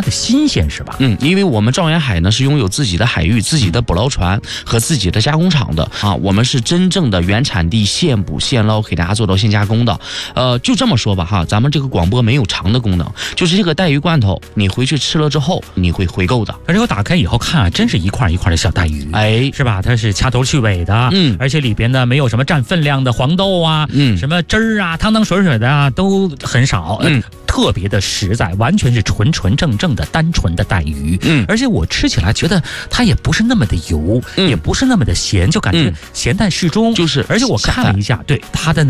的新鲜，是吧？ 因为我们兆元海呢是拥有自己的海域、自己的捕捞船和自己的加工厂的啊，我们是真正的原产地现捕现捞，给大家做到现加工的。就这么说吧哈，咱们这个广播没有长的功能，就是这个带鱼罐头，你回去吃了之后你会回购的。 而且我打开以后看啊，真是一块一块的小带鱼，是吧？它是掐头去尾的，而且里边呢没有什么占分量的黄豆啊，什么汁儿啊、汤汤水水的啊都很少，特别的实在，完全是纯正的单纯的带鱼。而且我吃起来觉得它也不是那么的油，也不是那么的咸，就感觉咸淡适中。 就是， 而且我看了一下，对它的